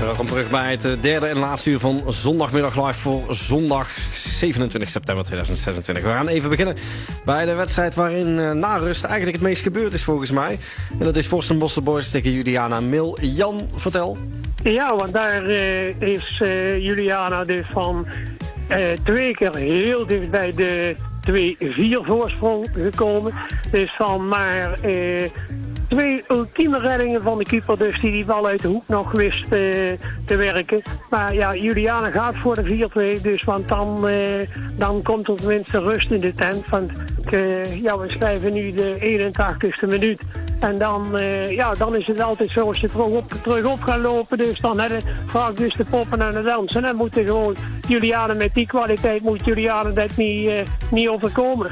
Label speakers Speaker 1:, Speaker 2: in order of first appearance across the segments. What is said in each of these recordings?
Speaker 1: Welkom terug bij het derde en laatste uur van Zondagmiddag Live voor zondag 27 september 2026. We gaan even beginnen bij de wedstrijd waarin na rust eigenlijk het meest gebeurd is volgens mij. En dat is Forstenbosch Boys tegen Juliana Mil. Jan, vertel.
Speaker 2: Ja, want daar is Juliana dus van 2 keer heel dicht bij de 2-4 voorsprong gekomen. Dus van maar 2 ultieme reddingen van de keeper, dus die bal uit de hoek nog wist te werken. Maar ja, Juliana gaat voor de 4-2, dus want dan komt er tenminste rust in de tent. Want we schrijven nu de 81ste minuut. En dan is het altijd zo, als je terug op gaat lopen, dus dan vaak dus de poppen aan de dansen. En dan moet gewoon Juliana met die kwaliteit, moet Juliana dat niet overkomen.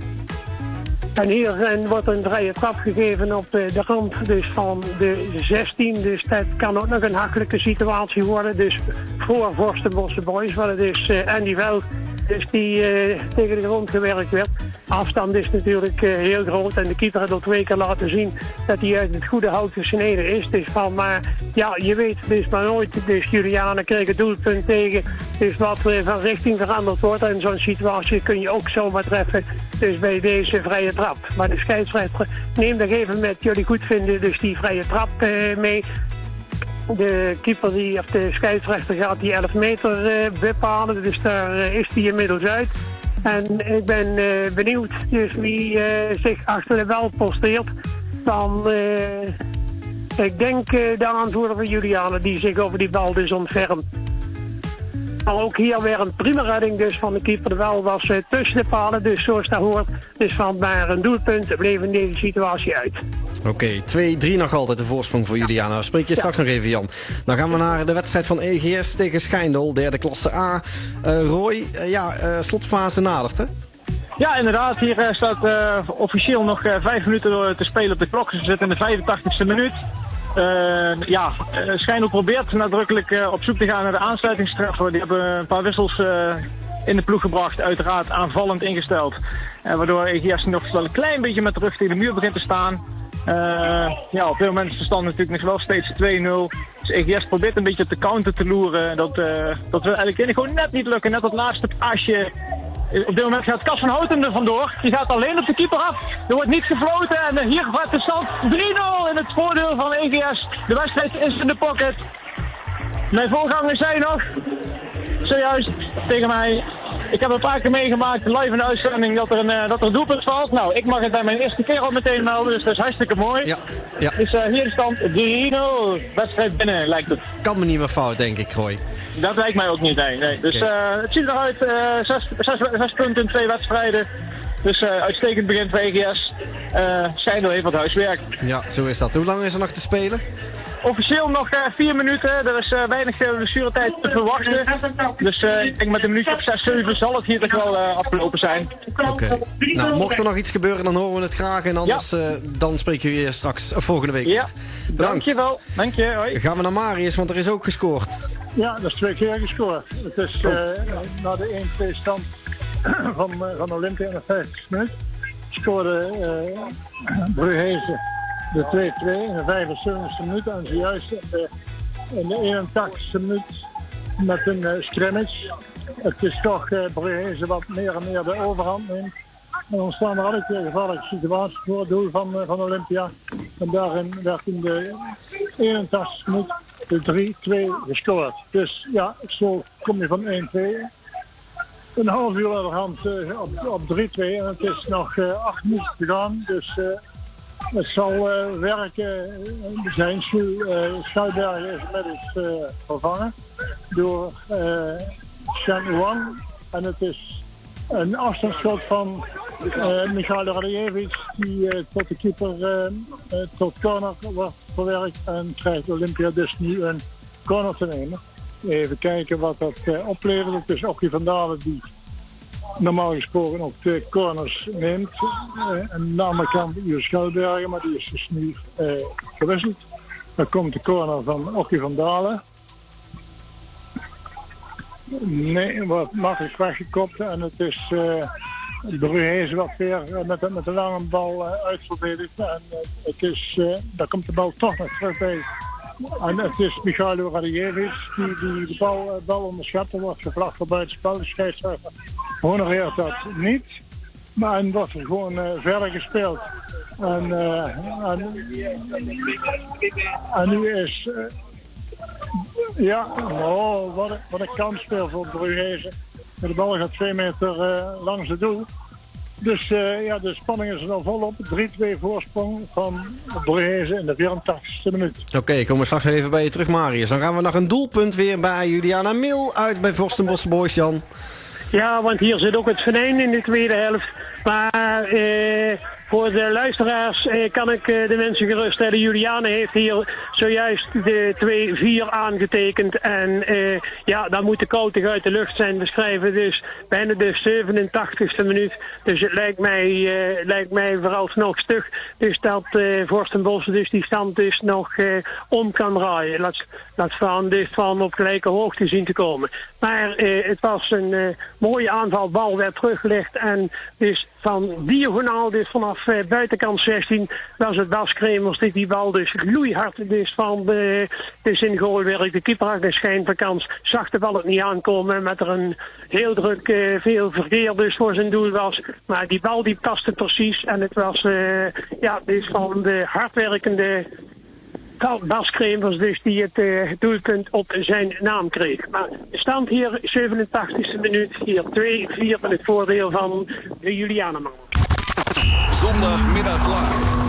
Speaker 2: En hier wordt een vrije trap gegeven op de rand dus van de 16. Dus dat kan ook nog een hakkelijke situatie worden. Dus voor Forstenbosch Boys, waar het is Andy Veld dus die tegen de grond gewerkt werd. Afstand is natuurlijk heel groot en de keeper had al 2 keer laten zien dat hij uit het goede hout gesneden is. Dus maar ja, je weet dus maar nooit. Dus Juliana kreeg het doelpunt tegen. Dus wat van richting veranderd wordt. En zo'n situatie kun je ook zomaar treffen. Dus bij deze vrije trap. Maar de scheidsrechter neemt op een gegeven moment, jullie goed vinden, dus die vrije trap mee. De keeper of de scheidsrechter gaat die 11 meter bepalen. Dus daar is hij inmiddels uit. En ik ben benieuwd dus wie zich achter de bal posteert. Dan, ik denk de aanvoerder van Juliana die zich over die bal dus ontfermt. Maar ook hier weer een prima redding dus van de keeper. De bal was tussen de palen, dus zoals dat hoort. Dus van maar een doelpunt bleef in deze situatie uit.
Speaker 1: Oké, 2-3 nog altijd de voorsprong voor Juliana. Spreek je straks nog even, Jan. Dan gaan we naar de wedstrijd van EGS tegen Schijndel, derde klasse A. Roy, slotfase nadert, hè?
Speaker 3: Ja, inderdaad. Hier staat officieel nog 5 minuten te spelen op de klok. We zitten in de 85ste minuut. Schijndel probeert nadrukkelijk op zoek te gaan naar de aansluitingstreffer. Die hebben een paar wissels in de ploeg gebracht, uiteraard aanvallend ingesteld. Waardoor EGS nog wel een klein beetje met de rug tegen de muur begint te staan. Op dit moment is de stand natuurlijk nog wel steeds 2-0. Dus EGS probeert een beetje op de counter te loeren. Dat wil eigenlijk gewoon net niet lukken. Net dat laatste paasje. Op dit moment gaat Cas van Houten er vandoor. Die gaat alleen op de keeper af. Er wordt niet gefloten. En hier gaat de stand 3-0 in het voordeel van EGS. De wedstrijd is in de pocket. Mijn voorgangers zei nog zojuist tegen mij: ik heb een paar keer meegemaakt live in de uitzending dat er een doelpunt valt. Nou, ik mag het bij mijn eerste keer al meteen melden, dus dat is hartstikke mooi.
Speaker 1: Ja.
Speaker 3: Dus hier de stand 3-0. Wedstrijd binnen, lijkt het.
Speaker 1: Kan me niet meer fout, denk ik, Roy.
Speaker 3: Dat lijkt mij ook niet, nee. Dus het ziet eruit, 6 punten in 2 wedstrijden. Dus uitstekend begin voor EGS. Schijndel heeft wat huiswerk.
Speaker 1: Ja, zo is dat. Hoe lang is er nog te spelen?
Speaker 3: Officieel nog 4 minuten. Er is weinig blessuretijd te verwachten. Dus ik denk met een minuutje of 6, 7 zal het hier toch wel afgelopen zijn.
Speaker 1: Oké. Nou, mocht er nog iets gebeuren, dan horen we het graag. En anders dan spreken we je straks volgende week.
Speaker 3: Ja,
Speaker 1: bedankt.
Speaker 3: Dank je, hoi.
Speaker 1: Gaan we naar Marius, want er is ook gescoord.
Speaker 4: Ja, dat is 2 keer gescoord. Het is na de 1-2 stand van Olympia in de 50ste minuut. Scoorde Bruhezen de 2-2 in de 75ste minuut. En zojuist in de 81ste minuut met een scrimmage. Het is toch Bruhezen wat meer en meer de overhand neemt. En dan staan er altijd weer gevaarlijke situaties voor het doel van Olympia. En daarin werd in de 81ste minuut de 3-2 gescoord. Dus ja, zo kom je van 1-2. Een half uur aan de hand op 3-2 en het is nog 8 minuten te gaan. Dus het zal werken zijn. Schuilbergen is inmiddels vervangen door Shen Wang. En het is een afstandsschot van Michail Radjevic die tot de keeper tot corner wordt verwerkt. En krijgt Olympia dus nu een corner te nemen. Even kijken wat dat oplevert. Het is Okie van Dalen die normaal gesproken ook 2 corners neemt. En aan de andere kant Ivo Schuilbergen, maar die is dus nu gewisseld. Dan komt de corner van Okie van Dalen. Nee, wordt makkelijk weggekopt en het is Bruhezen wat weer met de lange bal uitverdedigd. En het is, daar komt de bal toch nog terug bij En het is Michailo Radijevich die de bal onderschept. Er wordt gevlacht voor buitenspel. De scheidsrechter honoreert dat niet. Maar en wordt er gewoon verder gespeeld. En nu is... wat een kansspel voor Brugezen. De bal gaat 2 meter langs het doel. Dus de spanning is er al volop. 3-2 voorsprong van Brugezen in de 84e minuut.
Speaker 1: Oké, komen we straks even bij je terug, Marius. Dan gaan we naar een doelpunt weer bij Juliana Mil uit bij Vorstenbosch Boys, Jan.
Speaker 2: Ja, want hier zit ook het venijn in de tweede helft. Maar voor de luisteraars kan ik de mensen geruststellen. Juliane heeft hier zojuist de 2-4 aangetekend. En dan moet de koutig uit de lucht zijn. We schrijven dus bijna de 87e minuut. Dus het lijkt mij vooralsnog stug. Dus dat Vorstenbosch dus die stand dus nog om kan draaien. Laat staan dus van op gelijke hoogte zien te komen. Maar het was een mooie aanval. Bal werd teruggelegd. En dus van diagonaal, dus vanaf buitenkant 16, was het Bas Kremers die bal dus gloeihard dus van dus in goal werkt. De keeper had een schijn van kans, zag de bal het niet aankomen met er een heel druk veel verkeer dus voor zijn doel was. Maar die bal die paste precies en het was dus van de hardwerkende Bas Kremers dus die het doelpunt op zijn naam kreeg. Maar de stand hier 87e minuut, hier 2-4 met het voordeel van de Julianenman.
Speaker 5: Zondagmiddag live.